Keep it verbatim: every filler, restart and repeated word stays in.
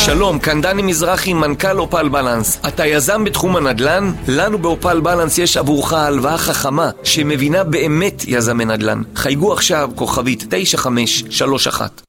שלום, כאן דני מזרחי, מנכ"ל אופל בלנס. אתה יזם בתחום הנדל"ן? לנו באופל בלנס יש עבורך הלוואה חכמה שמבינה באמת יזמי נדל"ן. חייגו עכשיו כוכבית תשע חמש שלוש אחת.